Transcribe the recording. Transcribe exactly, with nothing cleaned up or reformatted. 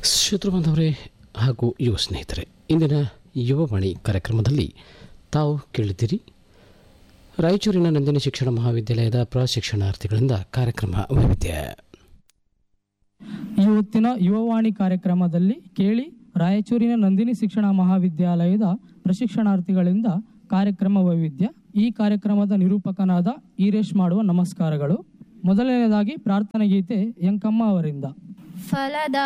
ಶ್ರೋತೃ ಬಾಂಧವರೇ ಹಾಗೂ ಯುವ ಸ್ನೇಹಿತರೆ, ಇಂದಿನ ಯುವವಾಣಿ ಕಾರ್ಯಕ್ರಮದಲ್ಲಿ ತಾವು ಕೇಳಿದ್ದೀರಿ ರಾಯಚೂರಿನ ನಂದಿನಿ ಶಿಕ್ಷಣ ಮಹಾವಿದ್ಯಾಲಯದ ಪ್ರಶಿಕ್ಷಣಾರ್ಥಿಗಳಿಂದ ಕಾರ್ಯಕ್ರಮ ವೈವಿಧ್ಯ. ಇವತ್ತಿನ ಯುವವಾಣಿ ಕಾರ್ಯಕ್ರಮದಲ್ಲಿ ಕೇಳಿ ರಾಯಚೂರಿನ ನಂದಿನಿ ಶಿಕ್ಷಣ ಮಹಾವಿದ್ಯಾಲಯದ ಪ್ರಶಿಕ್ಷಣಾರ್ಥಿಗಳಿಂದ ಕಾರ್ಯಕ್ರಮ ವೈವಿಧ್ಯ. ಈ ಕಾರ್ಯಕ್ರಮದ ನಿರೂಪಕನಾದ ಈರೇಶ್ ಮಾಡುವ ನಮಸ್ಕಾರಗಳು. ಮೊದಲನೇದಾಗಿ ಪ್ರಾರ್ಥನೆ ಗೀತೆ ಯಂಕಮ್ಮ ಅವರಿಂದ. ಫಲದ